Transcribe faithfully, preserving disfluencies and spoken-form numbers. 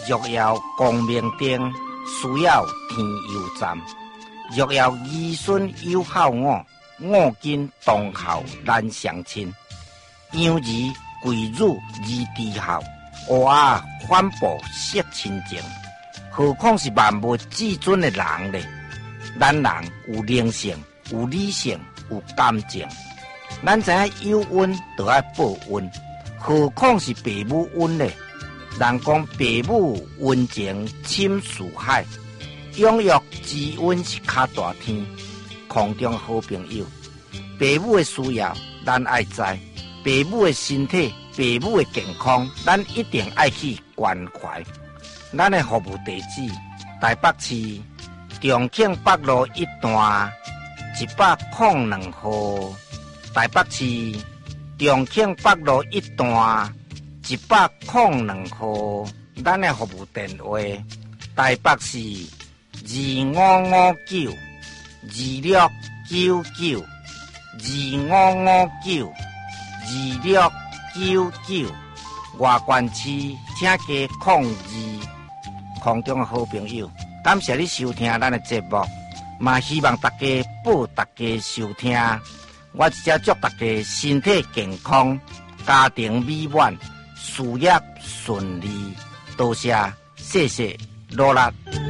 若要光明灯，需要天油站。若要儿孙友好我，我今当孝难相亲。养儿贵辱而低孝，乌鸦反哺惜亲情。何况是万物至尊的人呢？咱人有灵性，有理性，有感情。咱知影有恩就要报恩，何况是父母恩呢？人讲父母恩情深似海，养育之恩是较大天。空中好朋友，父母的需要咱爱知，父母的身体、父母的健康，咱一定爱去关怀。咱的服务地址：台北市重庆北路一段一百零两号。台北市重庆北路一段一百零两号。咱的服务电话：台北市二五五九二六九九二五五九二六九九。外县市请加控二。空中的好朋友，感谢你收听咱的节目，嘛希望大家报大家收听。我只祝大家身体健康，家庭美满，事业顺利。多谢，谢谢，罗拉。